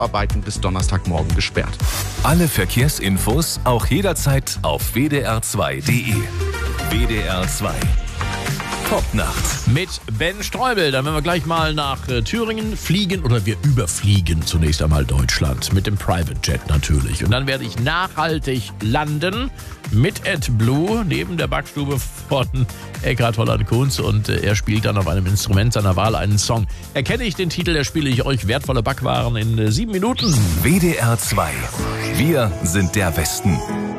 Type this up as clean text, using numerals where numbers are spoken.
Arbeiten bis Donnerstagmorgen gesperrt. Alle Verkehrsinfos auch jederzeit auf wdr2.de. WDR 2. Popnacht. Mit Ben Streubel. Dann werden wir gleich mal nach Thüringen fliegen oder wir überfliegen zunächst einmal Deutschland. Mit dem Private Jet natürlich. Und dann werde ich nachhaltig landen mit AdBlue neben der Backstube von Eckhard Holland-Kunz. Und er spielt dann auf einem Instrument seiner Wahl einen Song. Erkenne ich den Titel, der spiele ich euch wertvolle Backwaren in 7 Minuten. WDR 2. Wir sind der Westen.